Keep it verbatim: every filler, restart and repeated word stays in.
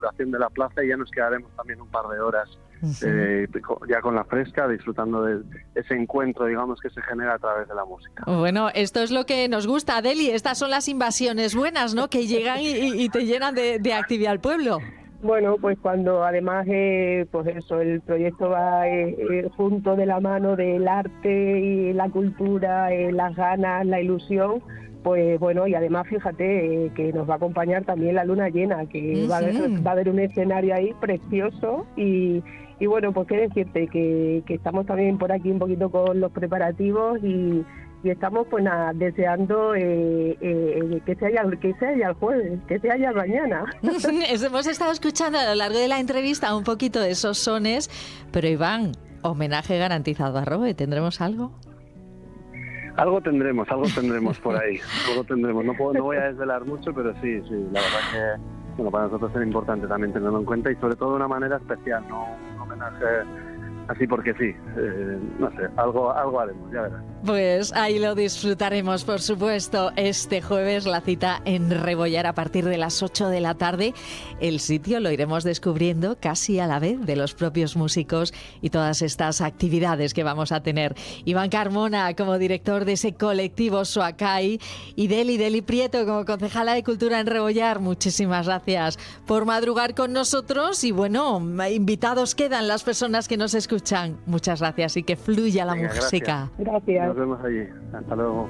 inauguración de la plaza y ya nos quedaremos también un par de horas Uh-huh. eh, ya con la fresca, disfrutando de ese encuentro, digamos, que se genera a través de la música. Bueno, esto es lo que nos gusta, Adeli. Estas son las invasiones buenas, ¿no? Que llegan y, y te llenan de, de actividad al pueblo. Bueno, pues cuando además, eh, pues eso, el proyecto va eh, eh, junto de la mano del arte y la cultura, eh, las ganas, la ilusión, pues bueno, y además fíjate eh, que nos va a acompañar también la luna llena, que uh-huh. va, a haber, va a haber un escenario ahí precioso y, y bueno, pues qué decirte, que, que estamos también por aquí un poquito con los preparativos y... Y estamos pues nada, deseando eh, eh, que, sea ya, que sea ya el jueves, que sea ya mañana. Hemos estado escuchando a lo largo de la entrevista un poquito de esos sones, pero Iván, homenaje garantizado a Robe, ¿tendremos algo? Algo tendremos, algo tendremos por ahí, algo tendremos. No, puedo, no voy a desvelar mucho, pero sí, sí, la verdad que bueno, para nosotros es importante también tenerlo en cuenta y sobre todo de una manera especial, no un homenaje así porque sí, eh, no sé, algo, algo haremos, ya verás. Pues ahí lo disfrutaremos, por supuesto, este jueves, la cita en Rebollar a partir de las ocho de la tarde. El sitio lo iremos descubriendo casi a la vez de los propios músicos y todas estas actividades que vamos a tener. Iván Carmona como director de ese colectivo Soacay y Deli, Deli Prieto como concejala de Cultura en Rebollar. Muchísimas gracias por madrugar con nosotros y bueno, invitados quedan las personas que nos escuchan. Muchas gracias y que fluya la Venga, música. Gracias. Nos vemos allí. Hasta luego.